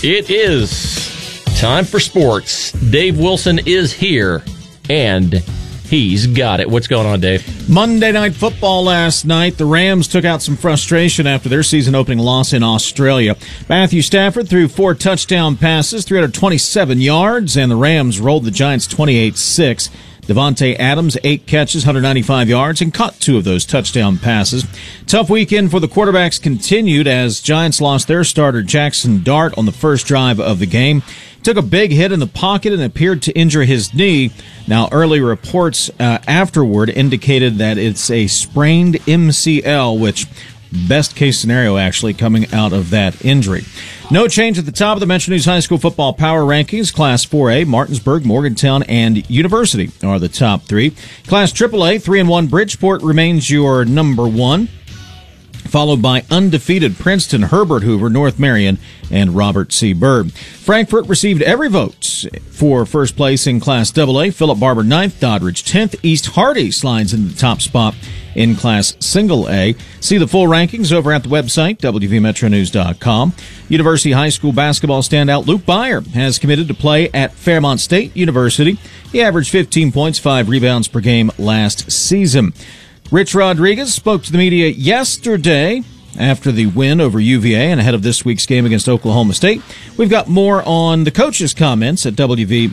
It is time for sports. Dave Wilson is here, and he's got it. What's going on, Dave? Monday Night Football last night. The Rams took out some frustration after their season-opening loss in Australia. Matthew Stafford threw 4 touchdown passes, 327 yards, and the Rams rolled the Giants 28-6. Devontae Adams, 8 catches, 195 yards, and caught 2 of those touchdown passes. Tough weekend for the quarterbacks continued as Giants lost their starter Jackson Dart on the first drive of the game. Took a big hit in the pocket and appeared to injure his knee. Now, early reports afterward indicated that it's a sprained MCL, which best case scenario actually coming out of that injury. No change at the top of the Metro News High School football power rankings. Class 4A, Martinsburg, Morgantown, and University are the top 3. Class AAA, 3-1 Bridgeport remains your number 1. Followed by undefeated Princeton, Herbert Hoover, North Marion, and Robert C. Byrd. Frankfort received every vote for first place in Class AA. Philip Barber 9th, Doddridge 10th. East Hardy slides into the top spot in Class Single A. See the full rankings over at the website, wvmetronews.com. University High School basketball standout Luke Byer has committed to play at Fairmont State University. He averaged 15 points, 5 rebounds per game last season. Rich Rodriguez spoke to the media yesterday after the win over UVA and ahead of this week's game against Oklahoma State. We've got more on the coach's comments at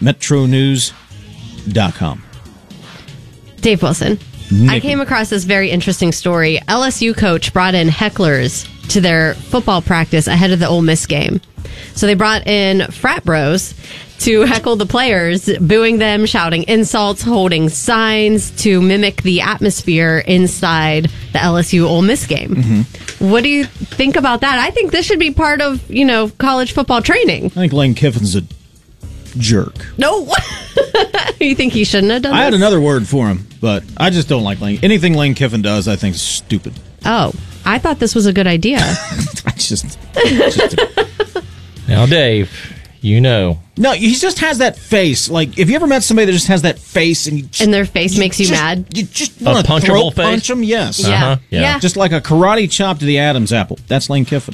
wvmetronews.com. Dave Wilson. Nikki. I came across this very interesting story. LSU coach brought in hecklers to their football practice ahead of the Ole Miss game. So they brought in frat bros to heckle the players, booing them, shouting insults, holding signs to mimic the atmosphere inside the LSU Ole Miss game. Mm-hmm. What do you think about that? I think this should be part of, college football training. I think Lane Kiffin's a jerk. No. You think he shouldn't have done I this? had another word for him, but I just don't like Lane. Anything Lane Kiffin does, I think is stupid. Oh, I thought this was a good idea. Now, Dave, No, he just has that face. Like, have you ever met somebody that just has that face and their face makes you mad? You just want to throat punch them? Yes. Yeah. Yeah. Just like a karate chop to the Adam's apple. That's Lane Kiffin.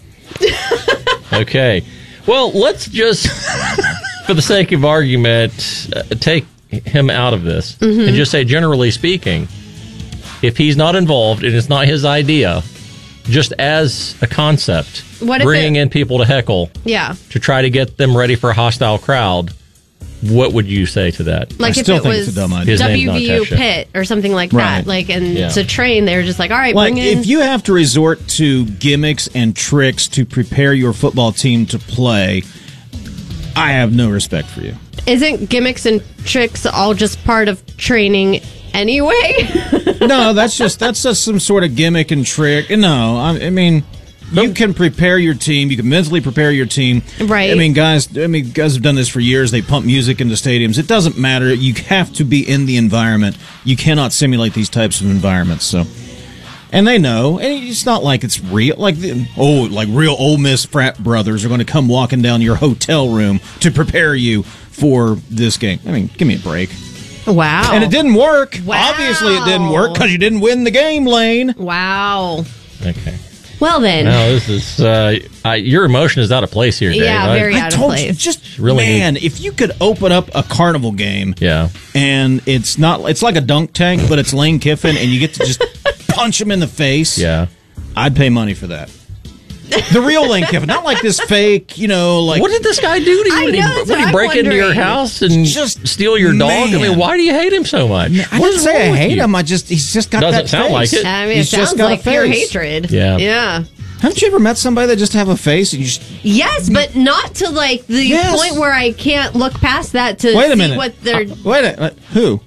Okay. Well, let's just, for the sake of argument, take him out of this and just say, generally speaking, if he's not involved and it's not his idea, just as a concept, bringing in people to heckle to try to get them ready for a hostile crowd, what would you say to that? Like I if still it think was it's a dumb idea. WVU Pitt or something like that, to train, they're just like, all right, like, bring in. if you have to resort to gimmicks and tricks to prepare your football team to play, I have no respect for you. Isn't gimmicks and tricks all just part of training anyway? No, that's just some sort of gimmick and trick. No, I mean, you can prepare your team. You can mentally prepare your team. Right. I mean, guys have done this for years. They pump music into stadiums. It doesn't matter. You have to be in the environment. You cannot simulate these types of environments. So, and they know. And it's not like it's real. Like real Ole Miss frat brothers are going to come walking down your hotel room to prepare you for this game. I mean, give me a break. Wow. And it didn't work. Wow. Obviously it didn't work because you didn't win the game, Lane. Wow. Okay. Well, then. No, this is, your emotion is out of place here, Dave. Yeah, very out of place. You, just really if you could open up a carnival game, and it's like a dunk tank, but it's Lane Kiffin, and you get to just punch him in the face. Yeah, I'd pay money for that. The real Lane Kiffin, not like this fake, like... What did this guy do to you? Would he break into your house and just steal your dog? I mean, why do you hate him so much? I didn't say I hate him. He's just got that face. Doesn't sound like it. I mean, He's it sounds just got like a face. pure hatred. Yeah. Haven't you ever met somebody that just have a face and you just... Yes, but not to the point where I can't look past that to Wait a see minute. what they're... Wait a minute. Who?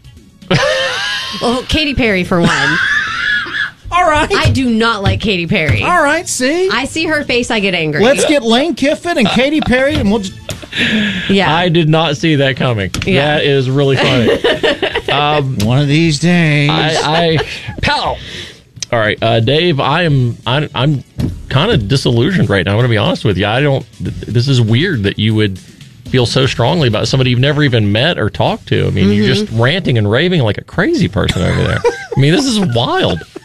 Well, Katy Perry, for one. All right. I do not like Katy Perry. All right, see? I see her face, I get angry. Let's get Lane Kiffin and Katy Perry, and we'll just... Yeah. I did not see that coming. Yeah. That is really funny. One of these days. Pow! All right, Dave, I'm kind of disillusioned right now. I'm going to be honest with you. This is weird that you would feel so strongly about somebody you've never even met or talked to. I mean, you're just ranting and raving like a crazy person over there. I mean, this is wild.